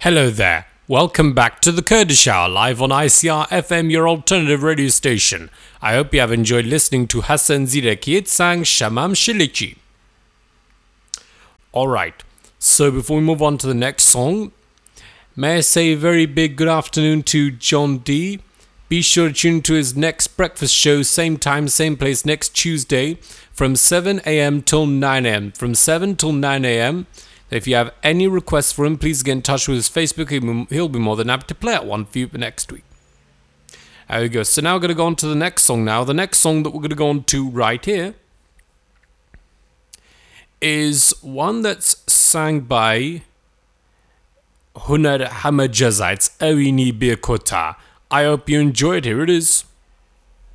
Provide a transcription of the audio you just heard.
Hello there. Welcome back to the Kurdish Hour, live on ICR FM, your alternative radio station. I hope you have enjoyed listening to Hassan Ziraki sang Shamam Shilichi. Alright, so before we move on to the next song, may I say a very big good afternoon to John D. Be sure to tune to his next breakfast show, same time, same place, next Tuesday from 7 a.m. till 9 a.m. From 7 till 9 a.m. If you have any requests for him, please get in touch with his Facebook. He'll be more than happy to play out one for you next week. There we go. So now we're going to go on to the next song now. The next song that we're going to go on to right here is one that's sang by Hunar Hamajaza. It's Awini Birkota. I hope you enjoy it. Here it is.